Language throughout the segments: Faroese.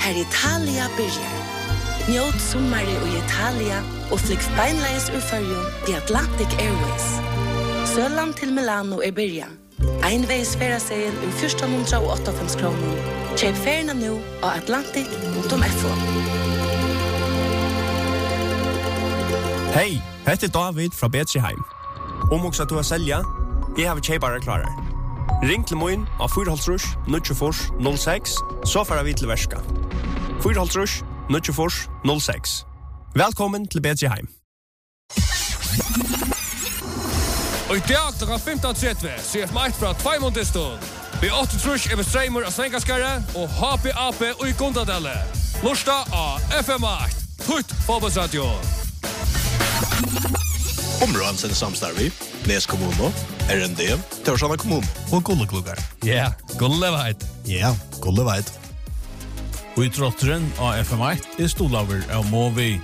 Her Italia byrjar. Njåt sommar i Italia och flyg beinleis ur färjan i Atlantic Airways. Söland till Milano byrjan. Einveis färasegel ur 1488 kronor. Köp färgerna nu på atlantic.fo. Hej, heter David fra Betriheim. Om också att du har sälja, jag har köpare klarar. Ring till mig av 4 06 så får vi till värska. 4 06. Välkommen till Betriheim. Og I dag klokka 15.30 ser et meit fra Tveimondestolen. B8 Streymer av Sengaskare og HPAP og i Gondadelle. Lørsta av FM8. Tutt fotballsradio. Områdens samstarvi, Nes kommune, RND, Torsjana kommun og Gullekluggar. Ja, Gulleveit. Ja, Gulleveit. Og I trotteren av FM8 stolaver av Movi.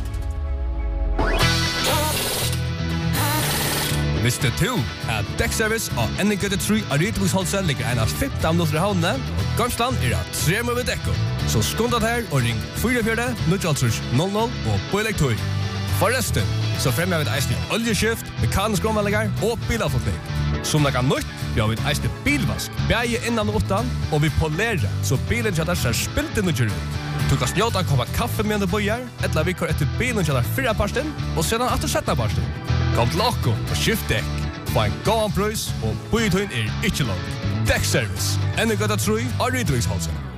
Visste du at dekkservice og NG3 av Ryteboksholset ligger en av 15 minutter I havnene, og Gamsland at 3 med dekko. Så skundet her og ring 44-00 og Boilektor. Forresten, så fremmer vi et eisende oljeskift, mekanisk omvalgninger og bilavfotning. Som det kan nytt, vi har et eisende bilvask, beie innan og utan, og vi polerer, så bilen kjøtter ser spilt inn og kjører ut. Du kan snjåta en kopp kaffe med en bøyer, eller vi kjører etter bilen kjøtter 4 parsten, og sedan etter 17 parsten. Kom til Akko og skift dekk. Få en god prøys, og bøyetøyen ikke langt. Dekkservice. NG3 av Ryteboksholset.